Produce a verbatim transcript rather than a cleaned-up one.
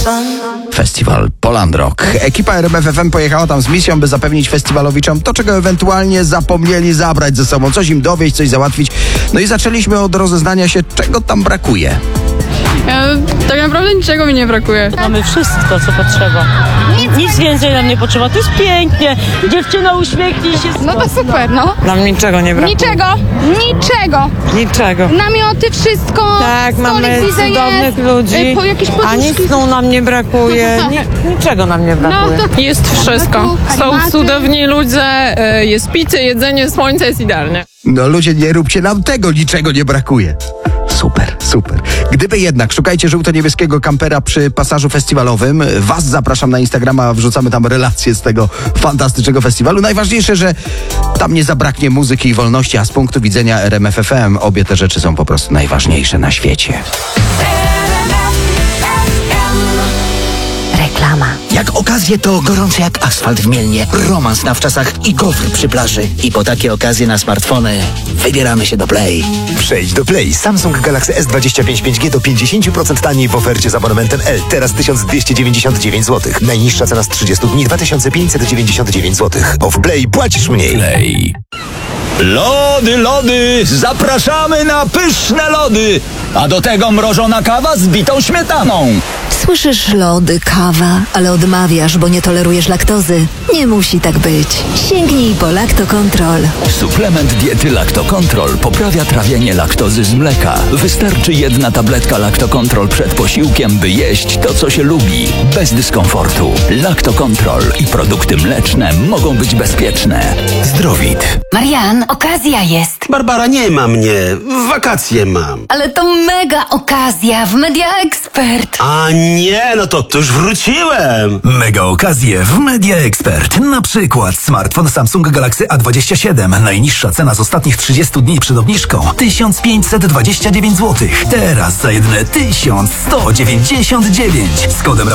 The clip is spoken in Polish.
Festiwal Poland Rock. Ekipa R M F F M pojechała tam z misją, by zapewnić festiwalowiczom to, czego ewentualnie zapomnieli zabrać ze sobą. Coś im dowieść, coś załatwić. No i zaczęliśmy od rozeznania się, czego tam brakuje. Ja, tak naprawdę niczego mi nie brakuje. Mamy wszystko, co potrzeba. Nic więcej nam nie potrzeba. To jest pięknie. Dziewczyna, uśmiechnij się. No to super, no. Nam niczego nie brakuje. Niczego, niczego. Niczego. Namioty, wszystko. Tak, mamy cudownych ludzi, po jakieś a poduszki. nic snu nam nie brakuje. Ni- niczego nam nie brakuje. No to Jest wszystko. Są Animaty. cudowni ludzie, y, jest picie, jedzenie, słońce, jest idealnie. No ludzie, nie róbcie nam tego, niczego nie brakuje. Super, super. Gdyby jednak, szukajcie żółto-niebieskiego kampera przy pasażu festiwalowym. Was zapraszam na Instagrama, wrzucamy tam relacje z tego fantastycznego festiwalu. Najważniejsze, że tam nie zabraknie muzyki i wolności, a z punktu widzenia R M F F M obie te rzeczy są po prostu najważniejsze na świecie. Reklama. Jak okazje to gorące jak asfalt w Mielnie, romans na wczasach i gofry przy plaży. I po takie okazje na smartfony wybieramy się do Play. Przejdź do Play. Samsung Galaxy S dwadzieścia pięć pięć G do pięćdziesiąt procent taniej w ofercie z abonamentem L. Teraz tysiąc dwieście dziewięćdziesiąt dziewięć złotych. Najniższa cena z trzydziestu dni dwa tysiące pięćset dziewięćdziesiąt dziewięć złotych. Bo w Play płacisz mniej. Play. Lody, lody! Zapraszamy na pyszne lody! A do tego mrożona kawa z bitą śmietaną. Słyszysz lody, kawa, ale odmawiasz, bo nie tolerujesz laktozy. Nie musi tak być. Sięgnij po Lactocontrol. Suplement diety Lactocontrol poprawia trawienie laktozy z mleka. Wystarczy jedna tabletka Lactocontrol przed posiłkiem, by jeść to, co się lubi. Bez dyskomfortu. Lactocontrol i produkty mleczne mogą być bezpieczne. Zdrowit. Marian, okazja jest. Barbara, nie ma mnie. W wakacje mam. Ale to mega okazja w Media Expert. A nie, no to, to już wróciłem. Mega okazje w Media Expert. Na przykład smartfon Samsung Galaxy A dwadzieścia siedem. Najniższa cena z ostatnich trzydziestu dni przed obniżką tysiąc pięćset dwadzieścia dziewięć złotych. Teraz za jedyne tysiąc sto dziewięćdziesiąt dziewięć. Z kodem